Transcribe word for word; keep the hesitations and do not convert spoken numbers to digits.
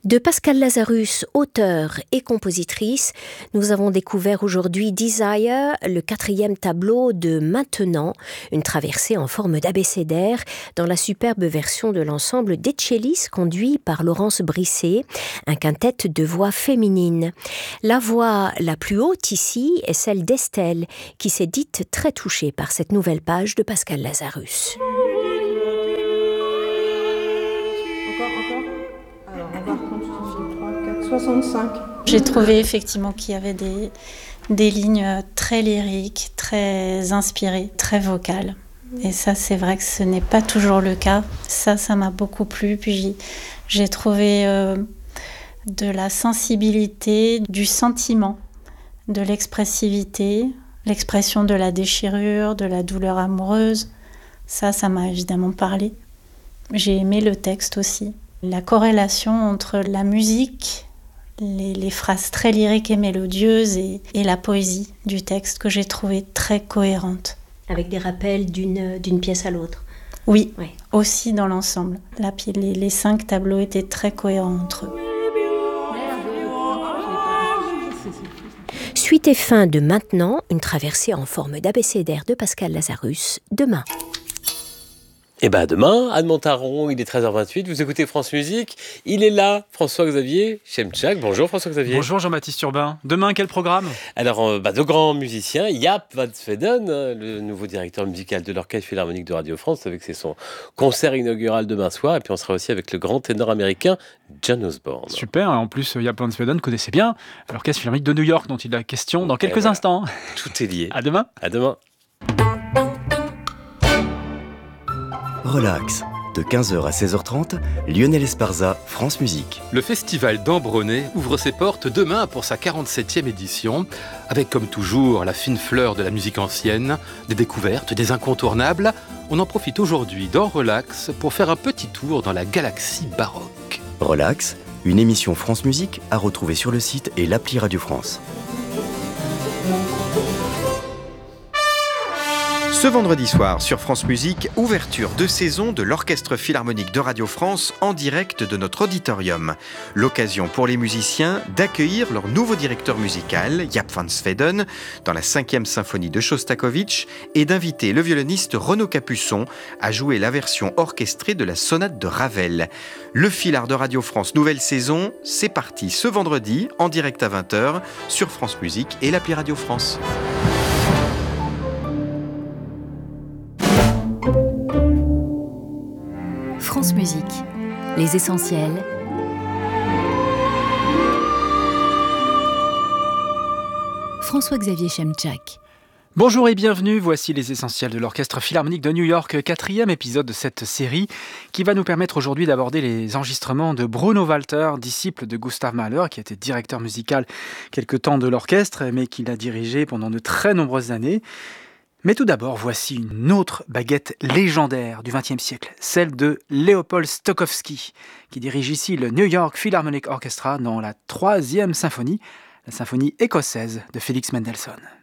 De Pascal Lazarus, auteure et compositrice, nous avons découvert aujourd'hui Desire, le quatrième tableau de Maintenant, une traversée en forme d'abécédaire dans la superbe version de l'ensemble Dechellis conduit par Laurence Brisset, un quintet de voix féminines. La voix la plus haute ici est celle d'Estelle, qui s'est dite très touchée par cette nouvelle page de Pascal Lazarus. soixante-cinq. J'ai trouvé effectivement qu'il y avait des, des lignes très lyriques, très inspirées, très vocales. Et ça, c'est vrai que ce n'est pas toujours le cas. Ça, ça m'a beaucoup plu. Puis j'ai, j'ai trouvé euh, de la sensibilité, du sentiment, de l'expressivité, l'expression de la déchirure, de la douleur amoureuse. Ça, ça m'a évidemment parlé. J'ai aimé le texte aussi. La corrélation entre la musique, Les, les phrases très lyriques et mélodieuses et, et la poésie du texte que j'ai trouvée très cohérente. Avec des rappels d'une, d'une pièce à l'autre. Oui, oui, aussi dans l'ensemble. La, les, les cinq tableaux étaient très cohérents entre eux. Suite et fin de Maintenant, une traversée en forme d'abécédaire de Pascal Lazarus, demain. Et bien demain, Anne Montaron, il est treize heures vingt-huit, vous écoutez France Musique, il est là, François-Xavier Chemchak. Bonjour François-Xavier. Bonjour Jean-Baptiste Urbain. Demain, quel programme ? Alors, bah, de grands musiciens, Jaap van Zweden, le nouveau directeur musical de l'Orchestre Philharmonique de Radio France, avec c'est son concert inaugural demain soir, et puis on sera aussi avec le grand ténor américain John Osborne. Super, en plus Jaap van Zweden connaissait bien l'Orchestre Philharmonique de New York, dont il a question dans quelques voilà. instants. Tout est lié. À demain. À demain. Relax, de quinze heures à seize heures trente, Lionel Esparza, France Musique. Le festival d'Ambronay ouvre ses portes demain pour sa quarante-septième édition, avec comme toujours la fine fleur de la musique ancienne, des découvertes, des incontournables. On en profite aujourd'hui dans Relax pour faire un petit tour dans la galaxie baroque. Relax, une émission France Musique à retrouver sur le site et l'appli Radio France. Ce vendredi soir sur France Musique, ouverture de saison de l'Orchestre Philharmonique de Radio France en direct de notre auditorium. L'occasion pour les musiciens d'accueillir leur nouveau directeur musical, Jaap van Zweden, dans la cinquième symphonie de Shostakovich et d'inviter le violoniste Renaud Capuçon à jouer la version orchestrée de la sonate de Ravel. Le Philhar de Radio France nouvelle saison, c'est parti ce vendredi en direct à vingt heures sur France Musique et l'appli Radio France. France Musique, les essentiels. François-Xavier Chemchak. Bonjour et bienvenue, voici les essentiels de l'Orchestre Philharmonique de New York, quatrième épisode de cette série qui va nous permettre aujourd'hui d'aborder les enregistrements de Bruno Walter, disciple de Gustav Mahler, qui a été directeur musical quelque temps de l'orchestre, mais qui l'a dirigé pendant de très nombreuses années. Mais tout d'abord, voici une autre baguette légendaire du vingtième siècle, celle de Léopold Stokowski, qui dirige ici le New York Philharmonic Orchestra dans la troisième symphonie, la symphonie écossaise de Félix Mendelssohn.